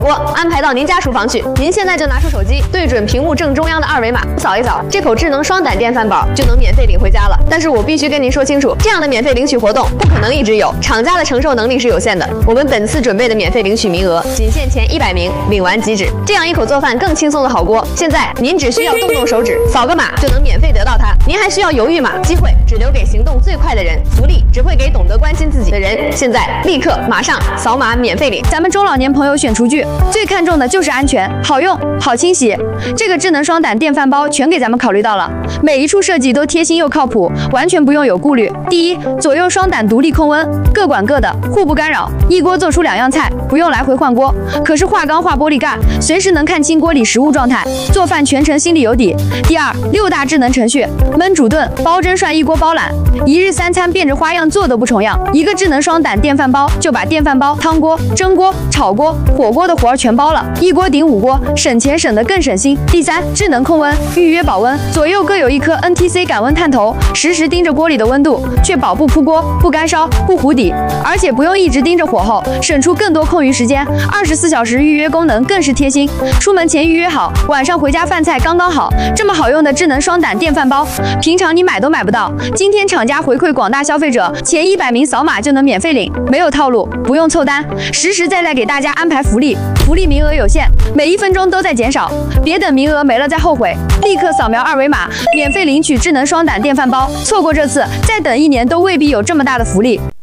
我安排到您家厨房去，您现在就拿出手机，对准屏幕正中央的二维码，扫一扫，这口智能双胆电饭煲就能免费领回家了。但是我必须跟您说清楚，这样的免费领取活动不可能一直有，厂家的承受能力是有限的。我们本次准备的免费领取名额仅限前100名，领完即止。这样一口做饭更轻松的好锅，现在您只需要动动手指，扫个码就能免费得到它。您还需要犹豫吗？机会只留给行动最快的人，福利只会给懂得关心自己的人。现在立刻马上扫码免费领。 咱们中老年朋友选厨具最看重的就是安全、好用、好清洗。这个智能双胆电饭煲全给咱们考虑到了，每一处设计都贴心又靠谱，完全不用有顾虑。第一，左右双胆独立控温，各管各的，互不干扰，一锅做出2样菜，不用来回换锅。可是化钢化玻璃盖，随时能看清锅里食物状态，做饭全程心里有底。第二，6大智能程序，焖煮炖、煲蒸涮一锅包揽，一日3餐变着花样做都不重样。一个智能双胆电饭煲就把电饭煲、汤锅、蒸锅、炒锅、火锅的活儿全包了，一锅顶5锅，省钱省得更省心。第三，智能控温，预约保温，左右各有一颗 NTC 感温探头，实时盯着锅里的温度，确保不扑锅、不干烧、不糊底，而且不用一直盯着火候，省出更多空余时间。24小时预约功能更是贴心，出门前预约好，晚上回家饭菜刚刚好。这么好用的智能双胆电饭煲，平常你买都买不到。今天厂家回馈广大消费者，前100名扫码就能免费领，没有套路，不用凑单，实实在在给大家安排福利。福利名额有限，每1分钟都在减少，别等名额没了再后悔。立刻扫描二维码，免费领取智能双胆电饭煲。错过这次，再等1年都未必有这么大的福利。